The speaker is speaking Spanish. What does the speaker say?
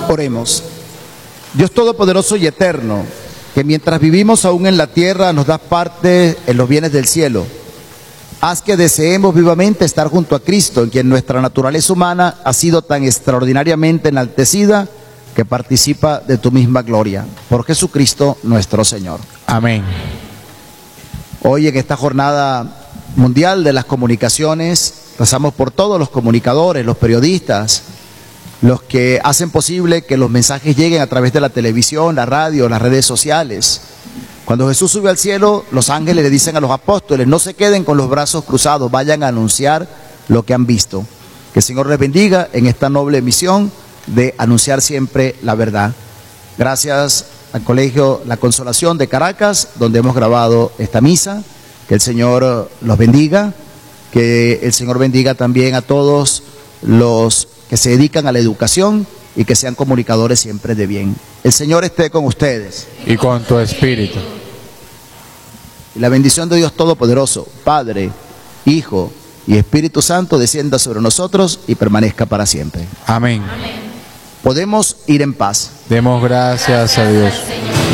Oremos. Dios Todopoderoso y Eterno, que mientras vivimos aún en la tierra nos das parte en los bienes del cielo. Haz que deseemos vivamente estar junto a Cristo, en quien nuestra naturaleza humana ha sido tan extraordinariamente enaltecida que participa de tu misma gloria. Por Jesucristo nuestro Señor. Amén. Hoy en esta jornada mundial de las comunicaciones, rezamos por todos los comunicadores, los periodistas, los que hacen posible que los mensajes lleguen a través de la televisión, la radio, las redes sociales. Cuando Jesús sube al cielo, los ángeles le dicen a los apóstoles: no se queden con los brazos cruzados, vayan a anunciar lo que han visto. Que el Señor les bendiga en esta noble misión de anunciar siempre la verdad. Gracias al Colegio La Consolación de Caracas, donde hemos grabado esta misa. Que el Señor los bendiga, que el Señor bendiga también a todos los que se dedican a la educación y que sean comunicadores siempre de bien. El Señor esté con ustedes. Y con tu espíritu. Y la bendición de Dios Todopoderoso, Padre, Hijo y Espíritu Santo, descienda sobre nosotros y permanezca para siempre. Amén. Podemos ir en paz. Demos gracias a Dios.